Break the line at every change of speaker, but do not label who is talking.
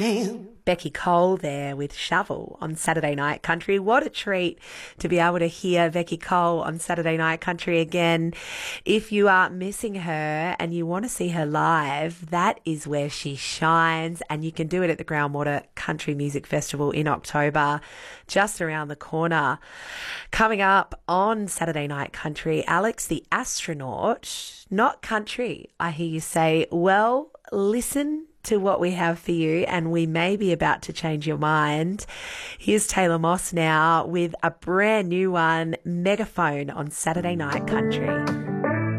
dream.
Becky Cole there with Shovel on Saturday Night Country. What a treat to be able to hear Becky Cole on Saturday Night Country again. If you are missing her and you want to see her live, that is where she shines, and you can do it at the Groundwater Country Music Festival in October, just around the corner. Coming up on Saturday Night Country, Alex the Astronaut, not country, I hear you say. Well, listen to what we have for you, and we may be about to change your mind. Here's Taylor Moss now with a brand new one, Megaphone, on Saturday Night Country.